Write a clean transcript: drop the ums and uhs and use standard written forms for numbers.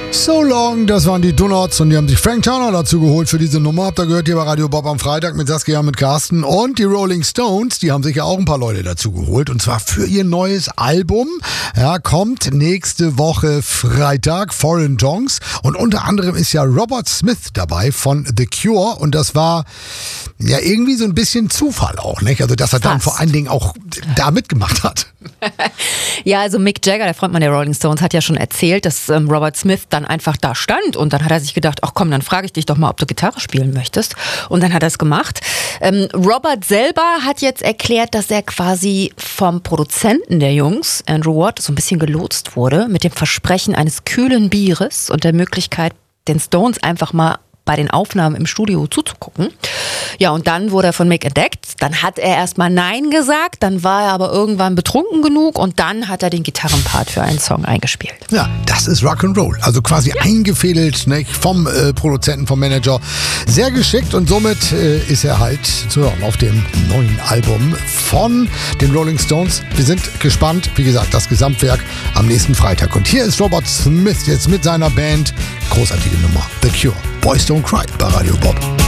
So Long, das waren die Donuts und die haben sich Frank Turner dazu geholt für diese Nummer. Habt ihr gehört hier bei Radio Bob am Freitag mit Saskia, mit Carsten und die Rolling Stones, die haben sich ja auch ein paar Leute dazu geholt und zwar für ihr neues Album. Ja, kommt nächste Woche Freitag, Foreign Tongues, und unter anderem ist ja Robert Smith dabei von The Cure und das war ja irgendwie so ein bisschen Zufall auch, nicht? Also dass er dann vor allen Dingen auch da mitgemacht hat. Ja, also Mick Jagger, der Frontmann der Rolling Stones, hat ja schon erzählt, dass Robert Smith dann einfach da stand und dann hat er sich gedacht, ach komm, dann frage ich dich doch mal, ob du Gitarre spielen möchtest, und dann hat er es gemacht. Robert selber hat jetzt erklärt, dass er quasi vom Produzenten der Jungs, Andrew Watt, so ein bisschen gelotst wurde mit dem Versprechen eines kühlen Bieres und der Möglichkeit, den Stones einfach mal bei den Aufnahmen im Studio zuzugucken. Ja, und dann wurde er von Mick entdeckt. Dann hat er erstmal Nein gesagt, dann war er aber irgendwann betrunken genug und dann hat er den Gitarrenpart für einen Song eingespielt. Ja, das ist Rock'n'Roll. Also quasi eingefädelt, ne, vom Produzenten, vom Manager. Sehr geschickt und somit ist er halt zu hören auf dem neuen Album von den Rolling Stones. Wir sind gespannt. Wie gesagt, das Gesamtwerk am nächsten Freitag. Und hier ist Robert Smith jetzt mit seiner Band. Großartige Nummer. The Cure. Boys Don't Cry bei Radio Bob.